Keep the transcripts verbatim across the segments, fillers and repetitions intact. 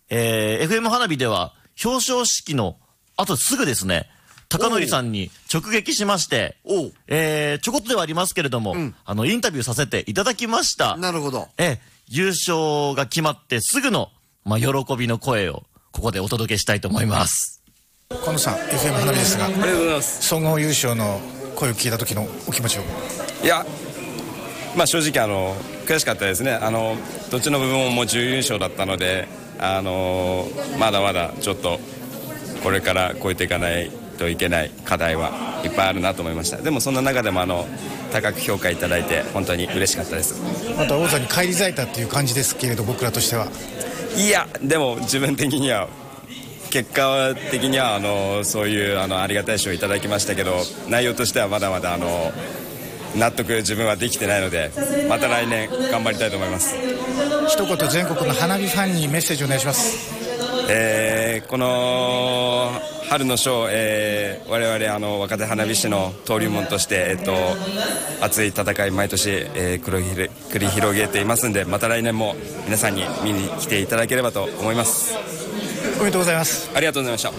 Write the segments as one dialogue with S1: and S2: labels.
S1: えー、エフエム 花火では表彰式のあとすぐですね、高則さんに直撃しまして、えー、ちょこっとではありますけれども、うん、あの、インタビューさせていただきました。
S2: なるほど。
S1: えー、優勝が決まってすぐの、まあ、喜びの声を、ここでお届けしたいと思います。
S3: 河野さん、エフエム 花火ですが、ありがとうございます。総合優勝の声を聞いた時のお気持ちを。
S4: いや、まあ正直あの悔しかったですね。あのどっちの部分も準優勝だったので、あのまだまだちょっとこれから超えていかないといけない課題はいっぱいあるなと思いました。でもそんな中でもあの高く評価いただいて本当に嬉しかったです。
S3: また王座に返り咲いたっていう感じですけれど、僕らとしては。
S4: いや、でも自分的には結果的にはあのそういうあのありがたい賞をいただきましたけど、内容としてはまだまだあの納得自分はできてないので、また来年頑張りたいと思います。
S3: 一言全国の花火ファンにメッセージお願いします。
S4: えー、この春の賞、えー、我々あの若手花火師の登竜門として、えっと、熱い戦い毎年、えー、繰り広げていますんで、また来年も皆さんに見に来ていただければと思います。
S3: おめでとうございます。
S4: ありがとうございました。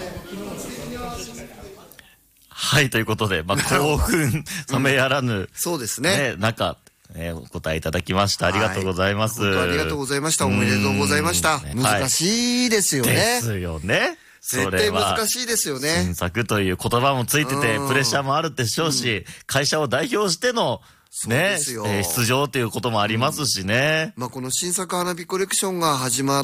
S1: はい、ということで、まあ、興奮冷めやらぬ、うん、
S2: そうですね。
S1: ね、中、えー、お答えいただきました。ありがとうございます。
S2: はい、本当ありがとうございました。おめでとうございました。難しいですよね。
S1: ですよね。
S2: 絶対難しいですよね。
S1: 新作という言葉もついてて、プレッシャーもあるでしょうし、うん、会社を代表しての、ね、えー、出場ということもありますしね。
S2: うん、まあ、この新作花火コレクションが始まった、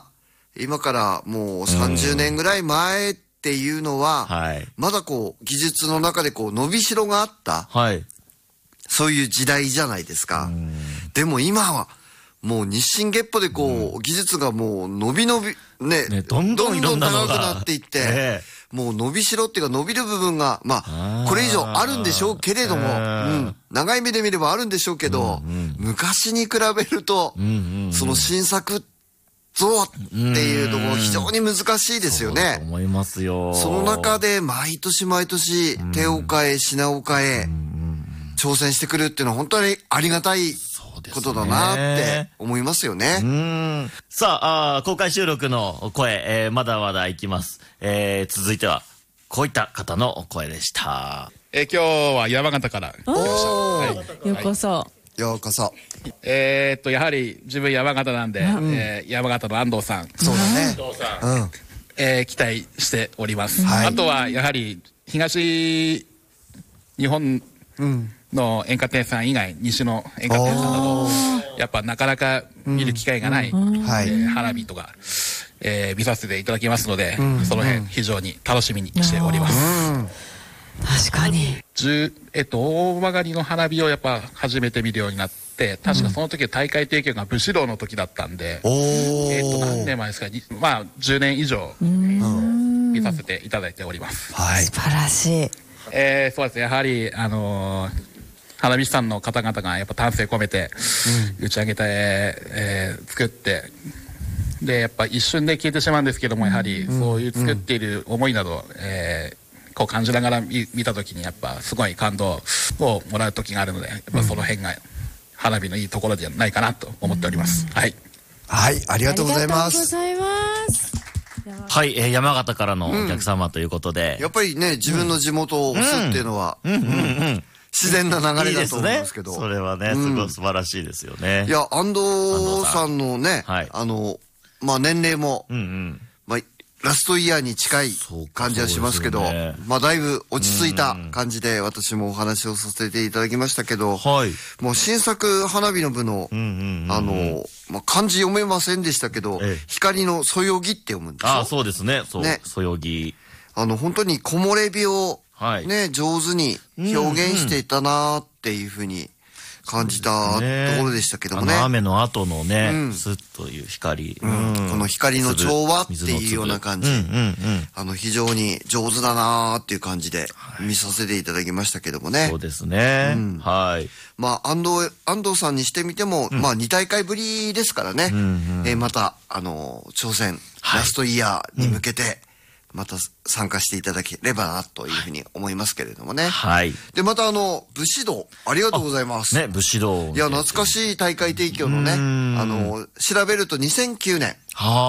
S2: 今からもうさんじゅうねんぐらい前っていうのは、うん、はい、まだこう、技術の中でこう、伸びしろがあった、はい、そういう時代じゃないですか。うん、でも今は、もう日進月歩でこう、うん、技術がもう伸び伸び、ね、
S1: ね、どんどんいろんなのが
S2: どんどん高くなっていって、ね、もう伸びしろっていうか伸びる部分が、まあ、これ以上あるんでしょうけれども、うん、長い目で見ればあるんでしょうけど、うんうん、昔に比べると、うんうんうん、その新作ぞっていうところ非常に難しいですよね。
S1: そう思いますよ。
S2: その中で毎年毎年手を変え品を変え、うん、挑戦してくるっていうのは本当にありがたいことだなって思いますよね。
S1: うん、さあ、あ公開収録の声、えー、まだまだいきます。えー、続いてはこういった方の声でした。
S5: えー、今日は山形から来ました。
S6: はい、ようこそ。
S2: ようこそ。
S5: えーっとやはり自分山形なんで、うん、えー、山形の安藤さん、
S2: そうだね、
S5: 安藤さん、うん、えー、期待しております。はい、あとはやはり東日本の演歌亭さん以外、西の演歌亭さんなどやっぱなかなか見る機会がない、うん、えー、花火とか、えー、見させていただきますので、うん、その辺非常に楽しみにしております。うん、
S6: 確かに。
S5: えっと、大曲の花火をやっぱ初めて見るようになって、確かその時は大会提供が武士道の時だったんで、うん、えっと、何年前ですか、まあ、じゅうねん以上見させていただいております。
S6: はい、素晴らしい。
S5: えー、そうですね、やはり、あのー、花火師さんの方々がやっぱ丹精込めて、うん、打ち上げて、えー、作って、で、やっぱ一瞬で消えてしまうんですけども、やはりそういう作っている思いなど、えーこう感じながら 見, 見たときにやっぱすごい感動をもらう時があるので、やっぱその辺が花火のいいところではないかなと思っております。はい、
S2: はい、ありがとうございます。
S6: ありがとうございます。
S1: はい、えー、山形からのお客様ということで、
S2: うん、やっぱりね、自分の地元を押すっていうのは自然な流れだと思うんですけど、
S1: いいですね、それはね、すごい素晴らしいですよね。
S2: いや、安藤さんのね、はい、あのまあ年齢も、うんうん、まあラストイヤーに近い感じはしますけど、ね、まあだいぶ落ち着いた感じで私もお話をさせていただきましたけど、はい、もう新作花火の部の、あの、まあ漢字読めませんでしたけど、ええ、光のそよぎって読むんですよ。
S1: ああ、そうですね。そう、ね、そよぎ。
S2: あの、本当に木漏れ日をね、はい、上手に表現していたなーっていうふうに感じたところでしたけどもね。
S1: あの雨の後のね、うん、スッという光、
S2: うんうん、この光の調和っていうような感じ、あの非常に上手だなーっていう感じで見させていただきましたけどもね。
S1: そうですね。うん、はい。
S2: まあ安藤安藤さんにしてみても、うん、まあに大会ぶりですからね。うんうん、えー、またあの挑戦、はい、ラストイヤーに向けて。うんまた参加していただければなというふうに思いますけれどもね。はい。で、またあの、武士道、ありがとうございます。
S1: ね、武士道。
S2: いや、懐かしい大会提供のね、あの、調べるとにせんきゅうねん。はあ。